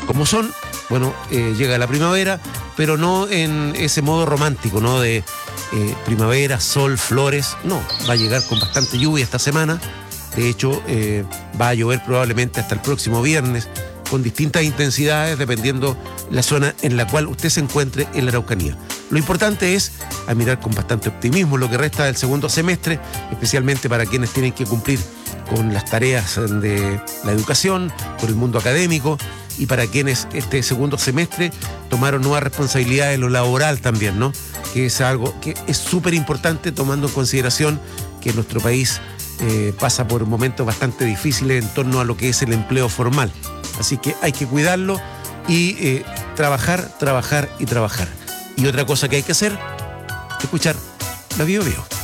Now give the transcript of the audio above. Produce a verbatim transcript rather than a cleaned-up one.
como son. Bueno, eh, llega la primavera, pero no en ese modo romántico, ¿no? De eh, primavera, sol, flores. No, va a llegar con bastante lluvia esta semana. De hecho, eh, va a llover probablemente hasta el próximo viernes, con distintas intensidades dependiendo la zona en la cual usted se encuentre en la Araucanía. Lo importante es a mirar con bastante optimismo lo que resta del segundo semestre, especialmente para quienes tienen que cumplir con las tareas de la educación, con el mundo académico, y para quienes este segundo semestre tomaron nuevas responsabilidades en lo laboral también, ¿no? Que es algo que es súper importante, tomando en consideración que nuestro país eh, pasa por momentos bastante difíciles en torno a lo que es el empleo formal. Así que hay que cuidarlo y eh, trabajar, trabajar y trabajar. Y otra cosa que hay que hacer, escuchar la Bio Bio.